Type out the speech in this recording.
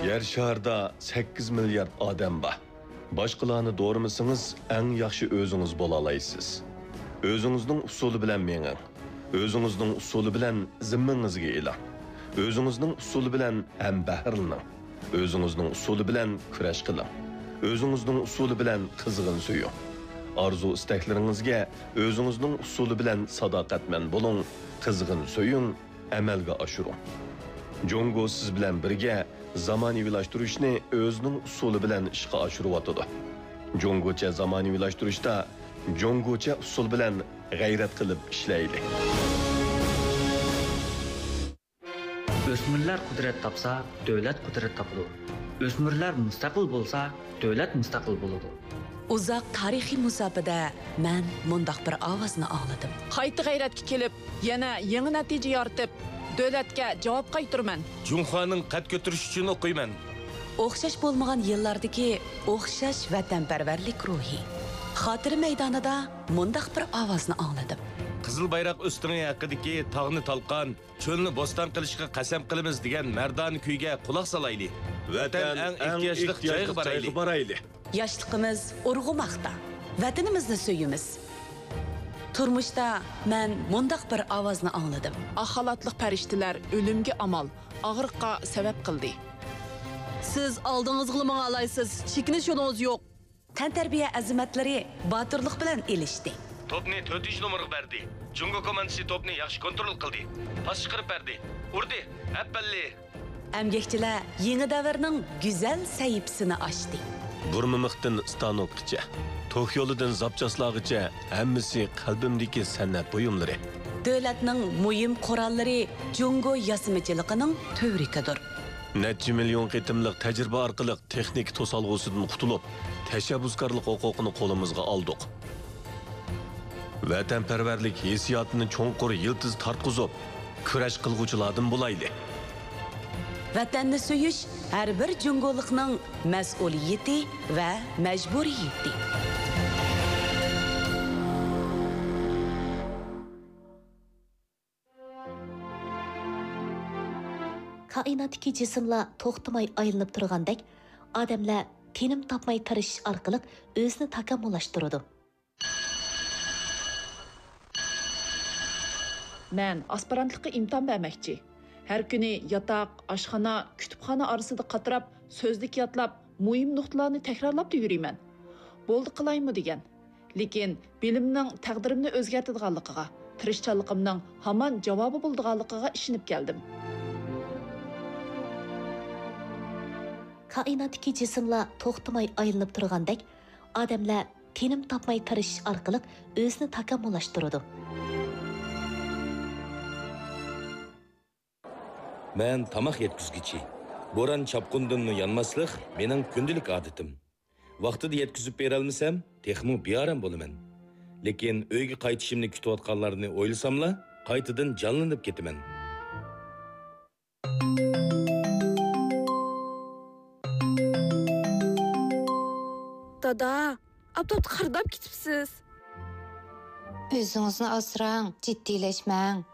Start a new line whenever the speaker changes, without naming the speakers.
Yer şarda 8 milyard odam bor. Boshqalarni do'rimisingiz, eng yaxshi o'zingiz bo'la olasiz. O'zingizning usuli bilan menging. O'zingizning usuli bilan zimmangizga eling. O'zingizning usuli bilan ham bahrlaning. O'zingizning usuli bilan kurash qiling. O'zingizning usuli bilan qizg'in suying. Arzu istaklaringizga o'zingizning usuli bilan sadoqatman bo'ling, qizg'in suying, amalga oshiring. Jongo siz bilan birga zamonaviylashtirishni o'zining usuli bilan ishga oshirayotdi. Jongocha zamonaviylashtirishda jongocha usul bilan g'ayrat qilib ishlaylik.
O'smirlar qudrat topsa, davlat qudrat topadi. O'smirlar mustaqil bo'lsa, davlat mustaqil bo'ladi.
Uzoq tarixiy musofada men mundaq bir ovozni angladim.
Qayta g'ayratga kelib, yana yangi natija yoritib, davlatga javob qaytiraman.
Junxoning qad ko'tarish uchun o'qiyman.
O'xshash bo'lmagan yillardagi o'xshash vatanparvarlik ruhi. Xotira maydonida mundaq bir ovozni angladim.
Qizil bayroq o'stirgan haqidagi tog'ni talqon, cho'lni bo'ston qilishga qasam qilamiz degan mardona kuyga quloq solaylik. Vatan eng ehtiyojli joyga boraylik.
Yoshligimiz urg'umoqda. Vatanimizni suyimiz. Turmushda men mundaq bir ovozni angladim.
Axalatliq farishtalar o'limga amal, og'riqqa sabab qildi.
Siz oldingizga qilmay olaysiz, chekinish yo'lingiz yo'q.
Tantarbiya azimatlari botirlik bilan elishdi.
Topni 4-nomerga berdi. Jungo komandasi topni yaxshi kontrol qildi. Pas chiqarib berdi. Urdi. Appalli.
Amgakchilar yangi davrning go'zal sahifasini ochdi.
Burmimiqdan stanokgacha, to'q yo'lidan zapchaslag'icha hammasi qalbimdagi san'at buyumlari.
Davlatning muhim qurollari Jungo yasimichiligining tövrikidir.
Necha million qitimliq tajriba orqali texnik to'salg'usidan qutulib, tashabbuskorlik huquqini qo'limizga oldik. Vatanparvarlik hissiyotini cho'nqur yiltiz tartqizib, kurash qilguvchilardan bo'laylik.
Vatanni suyish har bir jungolikning mas'uliyati va majburiyati.
Kainatdagi jismlar to'xtamay aylanib turgandek, odamlar tinim topmay tirishish orqali o'zini takomillashtiradi.
Men aspirantlikqa imtihon bermoqchi. Her kuni yataq, oshxona, kutubxona orasida qatirab, so'zlik yotlab, muhim nuqtalarni takrorlab yuriyman. Bo'ldi qilaymi degan. Lekin bilimning taqdirimni o'zgartirganligiga, tirishchanligimning hamon javobi bo'lganligiga ishinib keldim.
Kainatdagi jismlar to'xtamay aylanib turgandek, odamlar tinim topmay tirishish orqali o'zini takomillashtiradi.
Men tamoq yetkizgichi. Bo'ron chapqundan yanmaslik mening kundalik odatim. Vaqtida yetkizib bera olmasam, texmo bearam bo'laman. Lekin uyga qaytishimni kutayotganlarni o'ylasamla, qaytadan jonlanib ketaman.
Dada, abdot qardab ketibsiz.
O'zingizni asrang, jiddiyleşmang.